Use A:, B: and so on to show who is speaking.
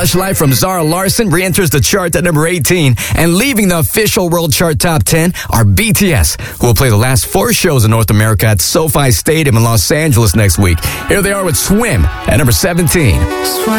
A: Lush Life from Zara Larsson re-enters the chart at number 18. And leaving the official world chart top 10 are BTS, who will play the last 4 shows in North America at SoFi Stadium in Los Angeles next week. Here they are with Swim at number 17.